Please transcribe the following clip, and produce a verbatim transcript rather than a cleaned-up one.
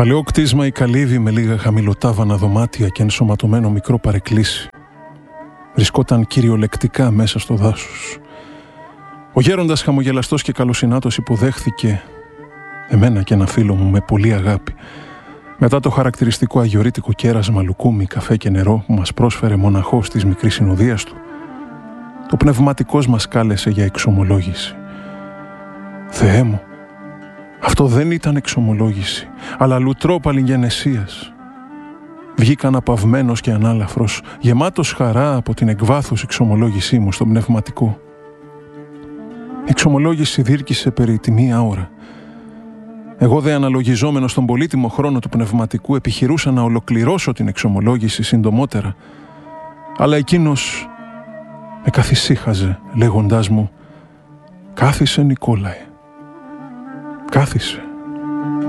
Παλαιό κτίσμα η Καλύβη με λίγα χαμηλοτάβανα δωμάτια και ενσωματωμένο μικρό παρεκκλήσι. Βρισκόταν κυριολεκτικά μέσα στο δάσος. Ο γέροντας χαμογελαστός και καλοσυνάτος υποδέχθηκε εμένα και ένα φίλο μου με πολύ αγάπη. Μετά το χαρακτηριστικό αγιορείτικο κέρασμα λουκούμι, καφέ και νερό που μας πρόσφερε μοναχός της μικρής συνοδείας του, το πνευματικός μας κάλεσε για εξομολόγηση. Θεέ μου, αυτό δεν ήταν εξομολόγηση, αλλά λουτρό παλιγενεσίας. Βγήκα αναπαυμένος και ανάλαφρος, γεμάτος χαρά από την εκβάθους εξομολόγησή μου στο πνευματικό. Η εξομολόγηση διήρκησε περί τη μία ώρα. Εγώ δε αναλογιζόμενος τον πολύτιμο χρόνο του πνευματικού επιχειρούσα να ολοκληρώσω την εξομολόγηση συντομότερα, αλλά εκείνος με καθησύχαζε λέγοντάς μου «Κάθισε, Νικόλαε, κάθισε».